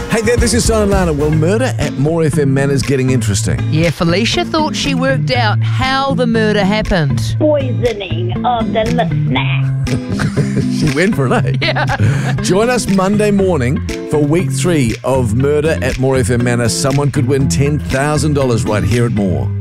Hey there, this is Simon Lana. Well, murder at More FM Manor's getting interesting. Yeah, Felicia thought she worked out how the murder happened. Poisoning of the listener. She went for it, eh? Yeah. Join us Monday morning for week 3 of Murder at More FM Manor. Someone could win $10,000 right here at More.